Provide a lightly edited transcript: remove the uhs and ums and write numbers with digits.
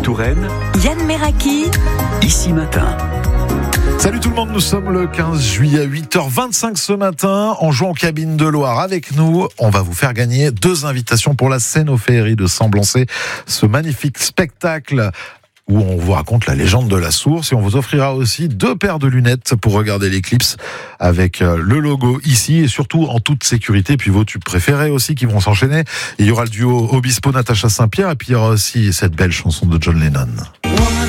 Touraine, Yann Meraki, ici matin. Salut tout le monde, nous sommes le 15 juillet à 8h25 ce matin. En jouant en cabine de Loire avec nous, on va vous faire gagner 2 invitations pour la Scénophéerie de Semblançay. Ce magnifique spectacle où on vous raconte la légende de la source, et on vous offrira aussi 2 paires de lunettes pour regarder l'éclipse avec le logo ici, et surtout en toute sécurité. Puis vos tubes préférés aussi qui vont s'enchaîner. Il y aura le duo Obispo Natacha Saint-Pierre, et puis il y aura aussi cette belle chanson de John Lennon.